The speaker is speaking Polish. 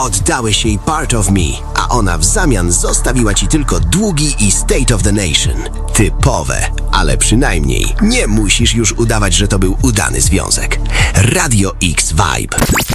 Oddałeś jej Part of Me, a ona w zamian zostawiła ci tylko długi i State of the Nation. Typowe, ale przynajmniej nie musisz już udawać, że to był udany związek. Radio X Vibe.